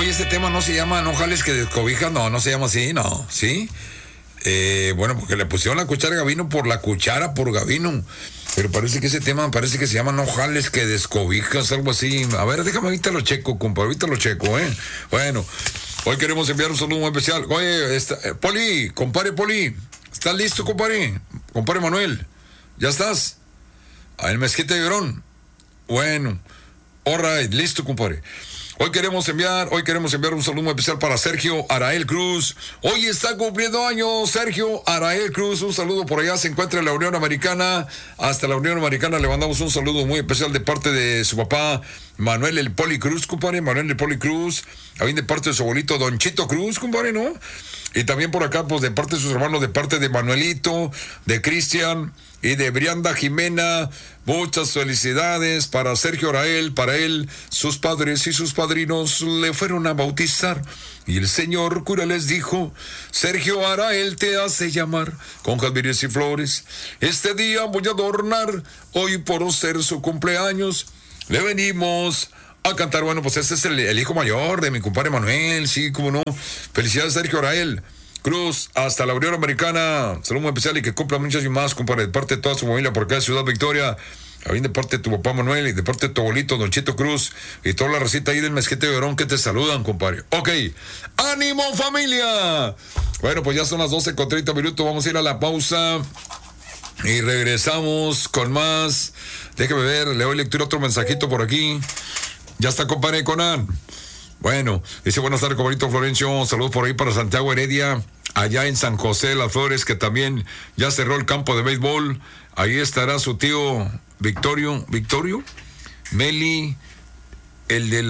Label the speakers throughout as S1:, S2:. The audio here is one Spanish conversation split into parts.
S1: Oye, este tema no se llama No jales que descobijas, no se llama así, no, ¿sí? Bueno, porque le pusieron la cuchara a Gavino por la cuchara, por Gavino. Pero parece que ese tema, parece que se llama No jales que descobijas, algo así. A ver, déjame ahorita lo checo, compadre, ahorita lo checo, ¿eh? Bueno, hoy queremos enviar un saludo muy especial. Oye, Poli, compadre Poli, ¿estás listo, compadre? Compadre Manuel, ¿ya estás? A el Mezquite de Verón. Bueno, all right, listo, compadre. Hoy queremos enviar un saludo muy especial para Sergio Arael Cruz. Hoy está cumpliendo años Sergio Arael Cruz. Un saludo por allá, se encuentra en la Unión Americana. Hasta la Unión Americana le mandamos un saludo muy especial de parte de su papá, Manuel el Poli Cruz, compadre. Manuel el Poli Cruz. También de parte de su abuelito, Don Chito Cruz, compadre, ¿no? Y también por acá, pues de parte de sus hermanos, de parte de Manuelito, de Cristian y de Brianda Jimena. Muchas felicidades para Sergio Arael. Para él, sus padres y sus padrinos le fueron a bautizar. Y el señor cura les dijo: Sergio Arael te hace llamar con jazmines y flores. Este día voy a adornar, hoy por ser su cumpleaños. Le venimos a cantar. Bueno, pues este es el hijo mayor de mi compadre Manuel, sí, cómo no. Felicidades, Sergio Arael Cruz, hasta la Unión Americana. Saludo muy especial y que cumpla muchos años más, compadre, de parte de toda su familia por acá de Ciudad Victoria. También de parte de tu papá Manuel y de parte de tu abuelito Don Chito Cruz y toda la recita ahí del Mezquite de Verón que te saludan, compadre. Ok, ánimo familia. Bueno, pues ya son las 12:30. Vamos a ir a la pausa y regresamos con más. Déjame ver, le doy lectura a otro mensajito por aquí. Ya está, compadre Conan. Bueno, dice: buenas tardes, compadrito Florencio. Saludos por ahí para Santiago Heredia, allá en San José de las Flores, que también ya cerró el campo de béisbol. Ahí estará su tío Victorio, Meli, el de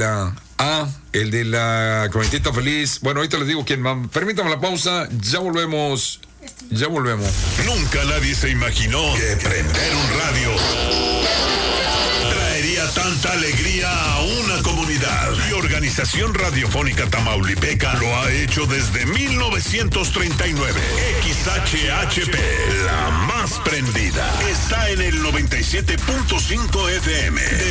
S1: la Comentita Feliz. Bueno, ahorita les digo quién más. Permítame la pausa, ya volvemos.
S2: Nunca nadie se imaginó que prender un radio traería tanta alegría a una comunidad. Y Organización Radiofónica Tamaulipeca lo ha hecho desde 1939. XHHP, la más prendida, está en el 97.5 FM.